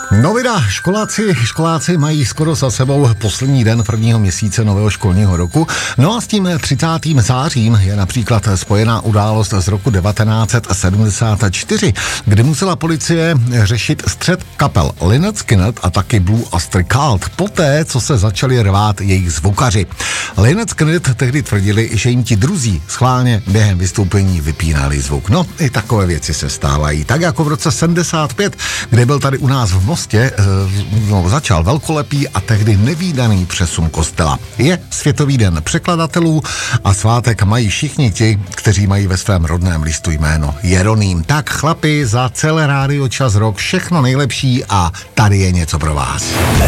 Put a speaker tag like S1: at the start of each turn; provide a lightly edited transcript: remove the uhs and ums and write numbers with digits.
S1: Novina, školáci mají skoro za sebou poslední den prvního měsíce nového školního roku. No a s tím 30. zářím je například spojená událost z roku 1974, kdy musela policie řešit střet kapel Lynyrd Skynyrd a taky Blue Oyster Cult poté, co se začali rvát jejich zvukaři. Lynyrd Skynyrd tehdy tvrdili, že jim ti druzí schválně během vystoupení vypínali zvuk. No, i takové věci se stávají. Tak jako v roce 75, kde byl tady u nás v Mostě začal velkolepý a tehdy nevídaný přesun kostela. Je Světový den překladatelů a svátek mají všichni ti, kteří mají ve svém rodném listu jméno Jeroným. Tak chlapi, za celé rádio Čas Rock všechno nejlepší a tady je něco pro vás.